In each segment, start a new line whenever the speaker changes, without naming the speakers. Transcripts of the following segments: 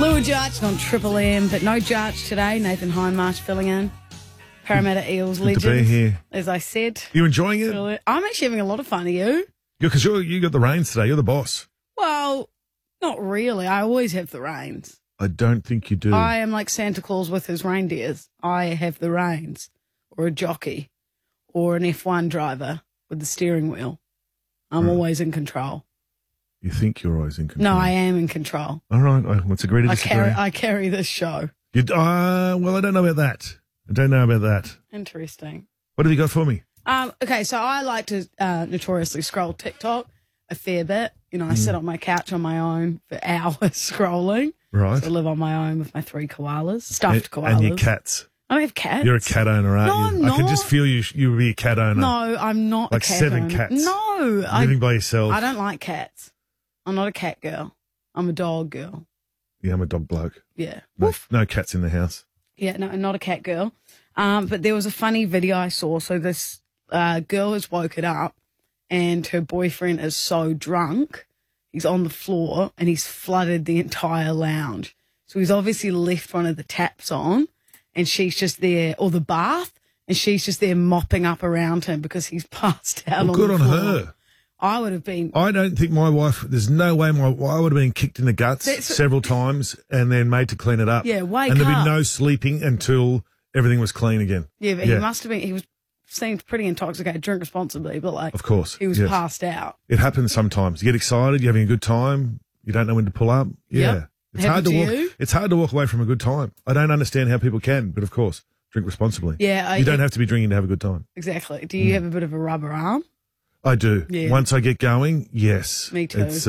Lou Jarch on Triple M, but no Jarch today. Nathan Hindmarsh filling in. Parramatta Eels
Good
legend.
to be here.
As I said.
You enjoying it?
I'm actually having a lot of fun. Are you?
Yeah, because you got the reins today. You're the boss.
Well, not really. I always have the reins.
I don't think you do.
I am like Santa Claus with his reindeers. I have the reins, or a jockey, or an F1 driver with the steering wheel. I'm always in control.
You think you're always in control?
No, I am in control.
All right, let's agree to disagree.
I carry this show.
Well, I don't know about that.
Interesting.
What have you got for me?
Okay, so I like to notoriously scroll TikTok a fair bit. You know, I sit on my couch on my own for hours scrolling.
Right.
So I live on my own with my 3 koalas, stuffed koalas.
And your cats.
I don't have cats.
You're a cat owner, aren't
No,
you?
I'm not.
I can just feel you would be a cat owner.
No, I'm not
Like
a cat
7
owner.
cats.
No.
Living by yourself.
I don't like cats. I'm not a cat girl. I'm a dog girl.
Yeah, I'm a dog bloke.
Yeah.
No cats in the house.
Yeah, no, not a cat girl. But there was a funny video I saw. So this girl has woken up and her boyfriend is so drunk. He's on the floor and he's flooded the entire lounge. So he's obviously left one of the taps on and she's just there, or the bath, and she's just there mopping up around him because he's passed out
Well, good
on
on
the floor.
her.
I would have been.
I don't think my wife, there's no way I would have been kicked in the guts several times and then made to clean it up.
Yeah, wake
And there'd
up.
be no sleeping until everything was clean again.
Yeah, but he must have been, seemed pretty intoxicated, drink responsibly, but like,
Of course.
he was
yes.
passed out.
It happens sometimes. You get excited, you're having a good time, you don't know when to pull up. Yeah.
Yep.
It's hard
Happened
to
to
walk.
you?
It's hard to walk away from a good time. I don't understand how people can, but of course, drink responsibly.
Yeah.
You don't have to be drinking to have a good time.
Exactly. Do you have a bit of a rubber arm?
I do.
Yeah.
Once I get going, yes.
Me too.
It's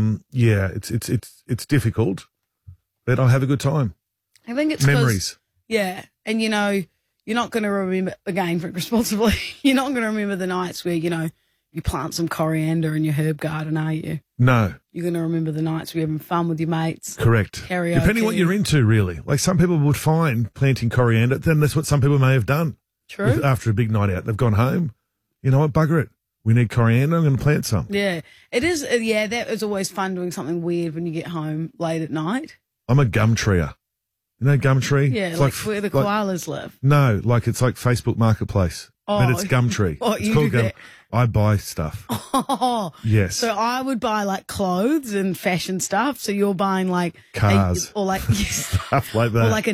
it's difficult, but I have a good time.
I think it's 'cause-
Memories.
Yeah. And, you know, you're not going to remember, again, drink responsibly, you're not going to remember the nights where, you know, you plant some coriander in your herb garden, are you?
No,
You're going to remember the nights where you're having fun with your mates.
correct.
Karaoke.
Depending what you're into, really. Like some people would find planting coriander, then that's what some people may have done.
True.
After a big night out, they've gone home. You know what? Bugger it. We need coriander. I'm going to plant some.
Yeah. It is. Yeah, that is always fun doing something weird when you get home late at night.
I'm a gum treer. You know gum tree?
Yeah,
It's
like where the koalas live.
No, like it's like Facebook Marketplace, but it's Gumtree.
Oh,
it's
you
called
do that.
I buy stuff.
Oh,
Yes.
so I would buy like clothes and fashion stuff. So you're buying like
Cars.
or like
Stuff like that.
or like a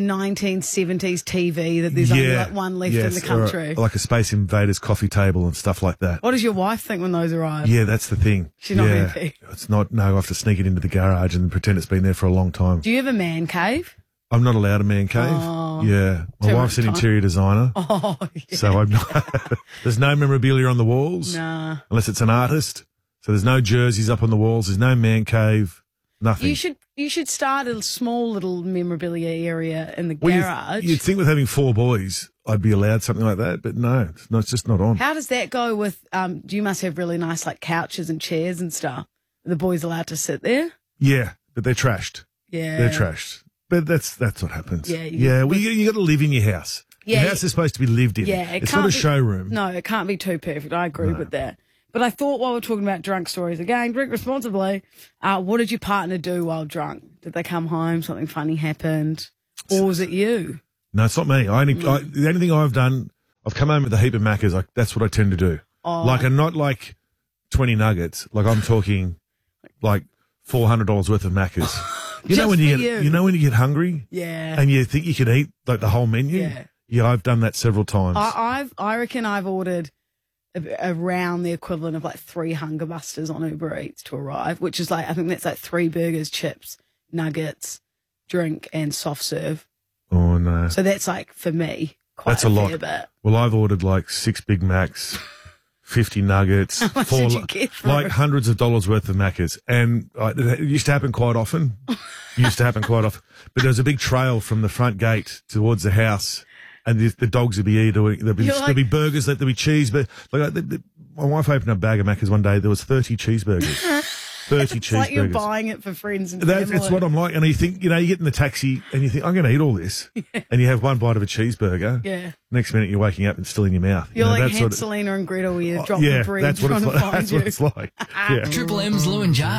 1970s TV that there's only like one left in the country.
Or like a Space Invaders coffee table and stuff like that.
What does your wife think when those arrive?
Yeah, that's the thing.
She's not
yeah.
happy.
It's not. No, I have to sneak it into the garage and pretend it's been there for a long time.
Do you have a man cave?
I'm not allowed a man cave.
Oh,
Yeah, my
too
wife's
much
an
time.
interior designer,
Oh, yeah.
so I'm not. There's no memorabilia on the walls.
Nah.
Unless it's an artist. So there's no jerseys up on the walls. There's no man cave. Nothing.
You should start a small little memorabilia area in the
Well,
garage.
You'd think with having 4 boys, I'd be allowed something like that, but no, it's just not on.
How does that go with? You must have really nice like couches and chairs and stuff. Are the boys allowed to sit there?
Yeah, but they're trashed.
Yeah,
They're trashed. But that's what happens.
Yeah,
Well, you got to live in your house.
Yeah,
Your house is supposed to be lived in.
Yeah,
It's not a showroom.
No, it can't be too perfect. I agree with that. But I thought while we're talking about drunk stories again, drink responsibly. What did your partner do while drunk? Did they come home? Something funny happened, or was it you?
No, it's not me. The only thing I've done, I've come home with a heap of Maccas. That's what I tend to do.
Oh.
Like, and not like 20 nuggets. Like I'm talking like $400 worth of Maccas. You know
Just
when
for you.
you know when you get hungry
Yeah.
and you think you could eat like the whole menu.
Yeah.
Yeah, I've done that several times.
I reckon I've ordered around the equivalent of like 3 Hunger Busters on Uber Eats to arrive, which is like, I think that's like 3 burgers, chips, nuggets, drink, and soft serve.
Oh no,
So that's like, for me, quite
that's a lot.
fair bit.
Well, I've ordered like 6 Big Macs, 50 nuggets,
How much did you get for
like
it?
hundreds of dollars worth of Maccas, and it used to happen quite often. But there's a big trail from the front gate towards the house. And the dogs would be eating. There'd be burgers, there'd be cheese. But like my wife opened a bag of Maccas one day. There was 30 cheeseburgers. 30
It's like you're
cheeseburgers.
buying it for friends and family.
It's what I'm like. And you think, you get in the taxi and you think, I'm going to eat all this. And you have one bite of a cheeseburger.
Yeah.
Next minute you're waking up and it's still in your mouth.
You're like
that's
Hanselina and Gretel where you're dropping
yeah,
bread
that's what
trying
it's
to
like.
find
That's
you.
what it's like. Yeah.
Triple M's Lou and Jar.